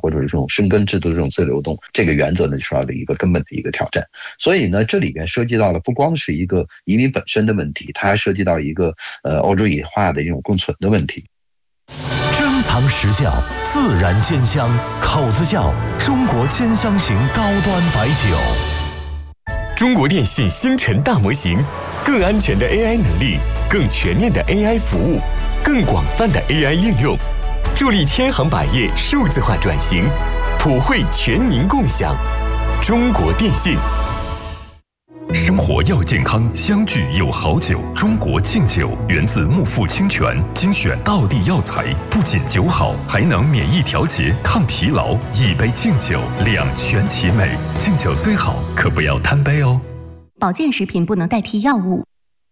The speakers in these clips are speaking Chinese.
或者是这种生根制度的这种自由流动，这个原则呢，受到了一个根本的一个挑战。所以呢，这里边涉及到了不光是一个移民本身的问题，它还涉及到一个欧洲野化的一种共存的问题。 珍藏实窖，自然煎香，口子窖，中国煎香型高端白酒。 中国电信星辰大模型，更安全的 AI 能力，更全面的 AI 服务，更广泛的 AI 应用，助力千行百业数字化转型，普惠全民共享。中国电信。 生活要健康，相聚有好酒。中国敬酒源自木富清泉，精选道地药材，不仅酒好，还能免疫调节、抗疲劳。一杯敬酒，两全其美。敬酒虽好，可不要贪杯哦。 保健食品不能代替药物。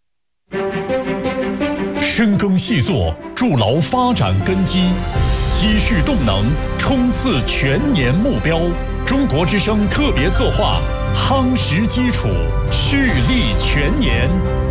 深耕细作，筑牢发展根基，积蓄动能，冲刺全年目标。中国之声特别策划，夯实基础，蓄力全年。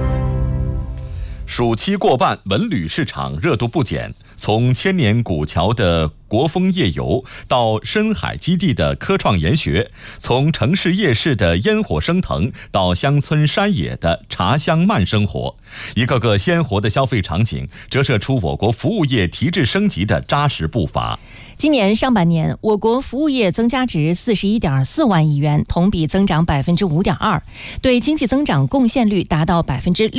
暑期过半，文旅市场热度不减。从千年古桥的国风夜游到深海基地的科创研学，从城市夜市的烟火升腾到乡村山野的茶香慢生活，一个个鲜活的消费场景折射出我国服务业提质升级的扎实步伐。 今年上半年，我国服务业增加值41.4万亿元，同比增长5.2%，对经济增长贡献率达到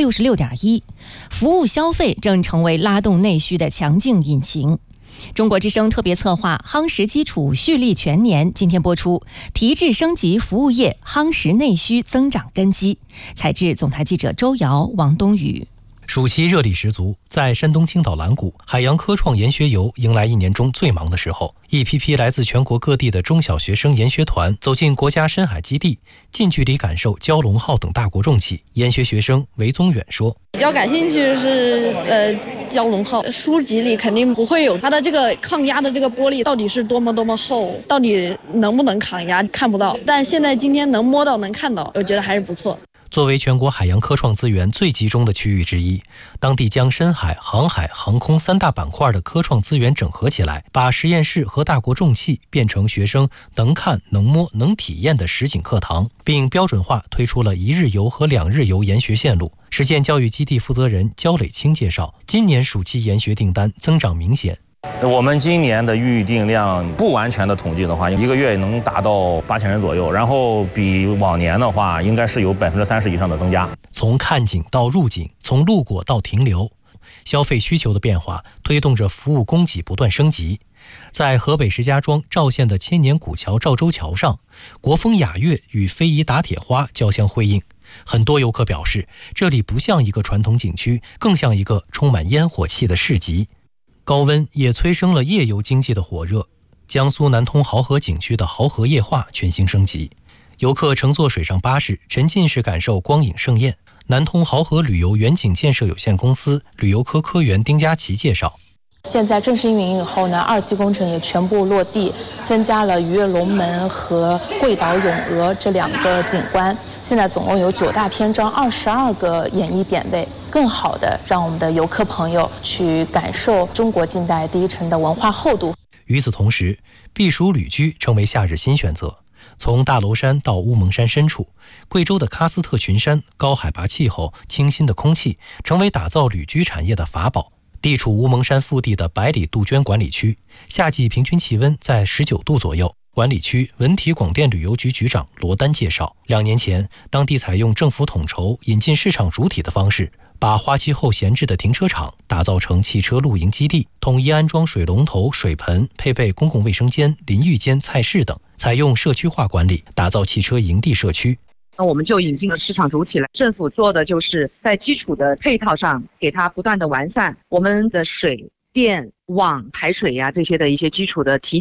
66.1%。服务消费正成为拉动内需的强劲引擎。中国之声特别策划夯实基础，蓄力全年今天播出，提质升级服务业，夯实内需增长根基。采制总台记者周瑶、王冬雨。 暑期热力十足，在山东青岛蓝谷海洋科创研学游迎来一年中最忙的时候，一批批来自全国各地的中小学生研学团走进国家深海基地，近距离感受蛟龙号等大国重器。研学学生韦宗远说：“ 比较感兴趣的是蛟龙号，书籍里肯定不会有它的这个抗压的这个玻璃到底是多么厚，到底能不能抗压看不到，但现在今天能摸到能看到，我觉得还是不错。” 作为全国海洋科创资源最集中的区域之一，当地将深海、航海、航空3大板块的科创资源整合起来，把实验室和大国重器变成学生能看、能摸、能体验的实景课堂，并标准化推出了1日游和2日游研学线路。实践教育基地负责人焦磊清介绍，今年暑期研学订单增长明显。 我们今年的预订量不完全的统计的话，一个月能达到8000人左右，然后比往年的话，应该是有30%以上的增加。 从看景到入景，从路过到停留，消费需求的变化推动着服务供给不断升级。在河北石家庄赵县的千年古桥赵州桥上，国风雅乐与非遗打铁花交相辉映。很多游客表示，这里不像一个传统景区，更像一个充满烟火气的市集。高温也催生了夜游经济的火热，江苏南通濠河景区的濠河夜话全新升级，游客乘坐水上巴士，沉浸式感受光影盛宴。南通濠河旅游远景建设有限公司旅游科科员丁佳琪介绍， 现在正式运营以后呢，2期工程也全部落地，增加了鱼跃龙门和桂岛咏鹅这2个景观。现在总共有9大篇章，22个演艺点位，更好的让我们的游客朋友去感受中国近代第一城的文化厚度。 与此同时，避暑旅居成为夏日新选择。从大娄山到乌蒙山深处，贵州的喀斯特群山，高海拔气候、清新的空气，成为打造旅居产业的法宝。地处乌蒙山腹地的百里杜鹃管理区，夏季平均气温在19度左右。管理区文体广电旅游局局长罗丹介绍，2年前，当地采用政府统筹、引进市场主体的方式，把花期后闲置的停车场打造成汽车露营基地，统一安装水龙头、水盆，配备公共卫生间、淋浴间、菜室等，采用社区化管理，打造汽车营地社区。 那我们就引进了市场主体来，政府做的就是在基础的配套上给它不断的完善，我们的水电网排水呀这些的一些基础的提